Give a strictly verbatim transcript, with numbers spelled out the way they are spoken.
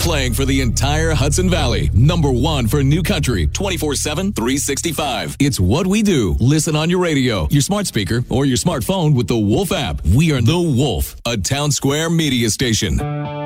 playing for the entire Hudson Valley. Number one for new country, twenty-four seven, three sixty-five. It's what we do. Listen on your radio, your smart speaker, or your smartphone with the Wolf app. We are the Wolf, a Town Square media station.